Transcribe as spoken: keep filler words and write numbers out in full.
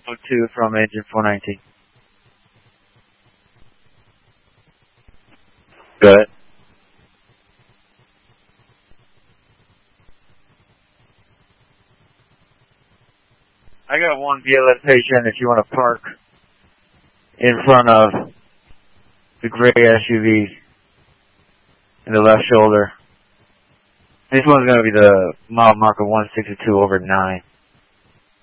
oh two from engine four nineteen. Good. I got one B L S patient if you want to park in front of the gray S U V in the left shoulder. This one's going to be the mile marker one sixty-two over nine.